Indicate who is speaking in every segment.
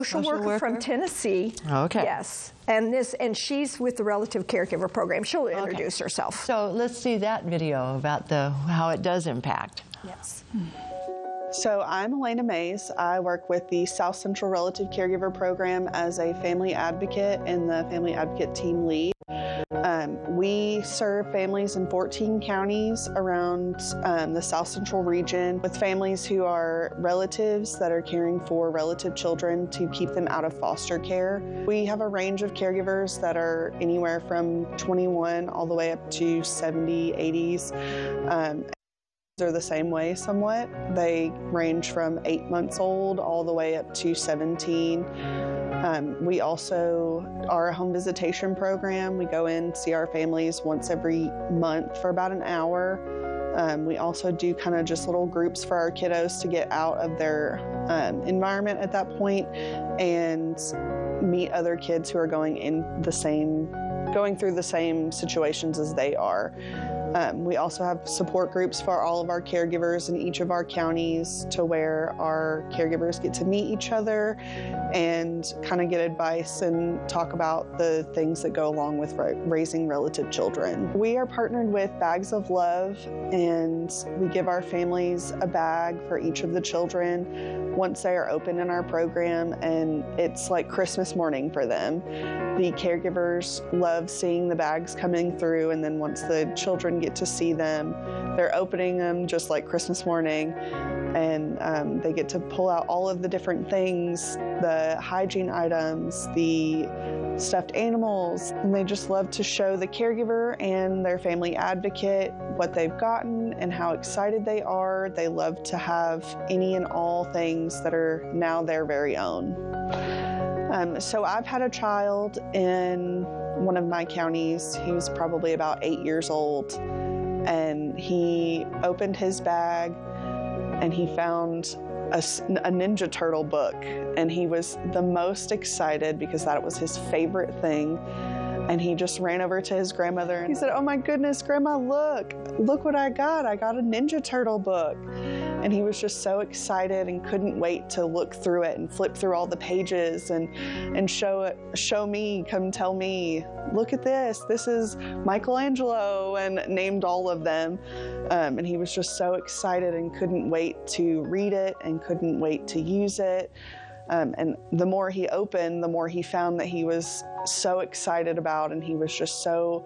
Speaker 1: social worker from Tennessee.
Speaker 2: Okay.
Speaker 1: Yes. And she's with the Relative Caregiver Program. She'll introduce herself.
Speaker 2: So let's see that video about how it does impact.
Speaker 1: Yes.
Speaker 3: So I'm Elena Mays. I work with the South Central Relative Caregiver Program as a family advocate and the family advocate team lead. We serve families in 14 counties around the South Central region with families who are relatives that are caring for relative children to keep them out of foster care. We have a range of caregivers that are anywhere from 21 all the way up to 70, 80s. They're the same way somewhat. They range from 8 months old all the way up to 17. We also are a home visitation program. We go in, see our families once every month for about an hour. We also do kind of just little groups for our kiddos to get out of their environment at that point and meet other kids who are going through the same situations as they are. We also have support groups for all of our caregivers in each of our counties to where our caregivers get to meet each other and kind of get advice and talk about the things that go along with raising relative children. We are partnered with Bags of Love, and we give our families a bag for each of the children once they are open in our program, and it's like Christmas morning for them. The caregivers love seeing the bags coming through, and then once the children get to see them, they're opening them just like Christmas morning, and they get to pull out all of the different things, the hygiene items, the stuffed animals, and they just love to show the caregiver and their family advocate what they've gotten and how excited they are. They love to have any and all things that are now their very own. So I've had a child in one of my counties. He was probably about 8 years old, and he opened his bag and he found a Ninja Turtle book, and he was the most excited because that was his favorite thing. And he just ran over to his grandmother and he said, "Oh my goodness, Grandma, look what I got. I got a Ninja Turtle book." And he was just so excited and couldn't wait to look through it and flip through all the pages and show me, come tell me, "Look at this. This is Michelangelo," and named all of them. And he was just so excited and couldn't wait to read it and couldn't wait to use it. And the more he opened, the more he found that he was so excited about, and he was just so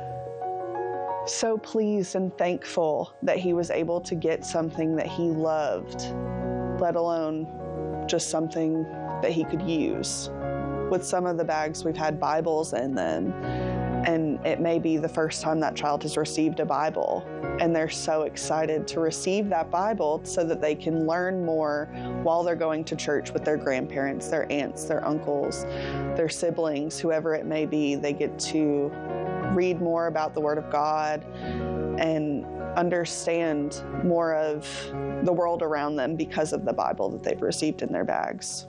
Speaker 3: pleased and thankful that he was able to get something that he loved, let alone just something that he could use. With some of the bags, we've had Bibles in them, and it may be the first time that child has received a Bible, and they're so excited to receive that Bible so that they can learn more while they're going to church with their grandparents, their aunts, their uncles, their siblings, whoever it may be. They get to read more about the Word of God and understand more of the world around them because of the Bible that they've received in their bags.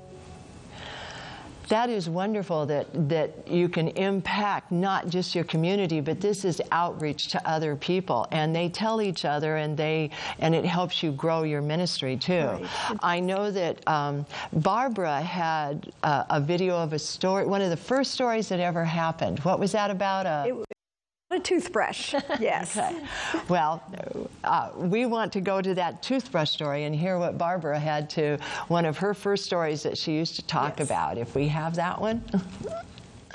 Speaker 2: That is wonderful that you can impact not just your community, but this is outreach to other people, and they tell each other, and it helps you grow your ministry too. Right. I know that Barbara had a video of a story, one of the first stories that ever happened. What was that about?
Speaker 1: A toothbrush, yes.
Speaker 2: Okay. Well, we want to go to that toothbrush story and hear what Barbara had to, one of her first stories that she used to talk about. If we have that one.